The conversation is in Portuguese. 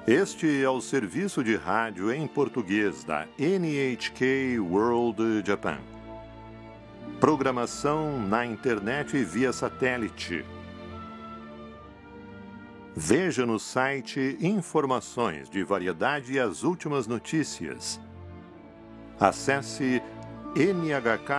Este é o serviço de rádio em português da NHK World Japan. Programação na internet via satélite. Veja no site informações de variedade e as últimas notícias. Acesse nhk.jp.